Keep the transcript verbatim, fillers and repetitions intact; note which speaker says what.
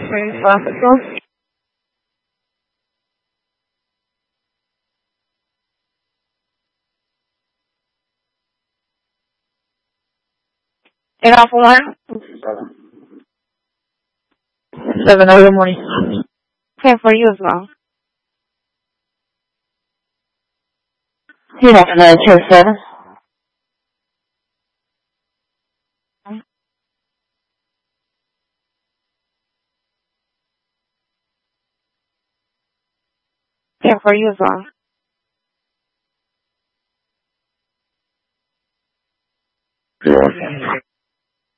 Speaker 1: very classical. And off one? Seven over the morning. Okay, for you as well. You don't know, two seven. Okay, for you as well.